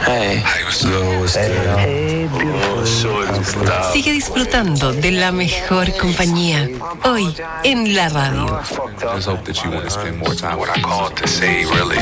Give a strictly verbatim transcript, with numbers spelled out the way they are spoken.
Hey. Yo, what's good? Hey, beautiful. Sigue disfrutando de la mejor compañía. Hoy en la radio. Just hope that you want to spend more time. What I called to say, really.